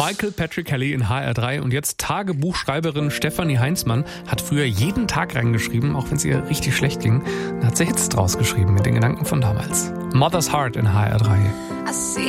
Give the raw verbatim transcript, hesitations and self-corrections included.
Michael Patrick Kelly in H R drei und jetzt Tagebuchschreiberin Stefanie Heinzmann hat früher jeden Tag reingeschrieben, auch wenn es ihr richtig schlecht ging. Dann hat sie Hits draus geschrieben mit den Gedanken von damals. Mother's Heart in H R drei.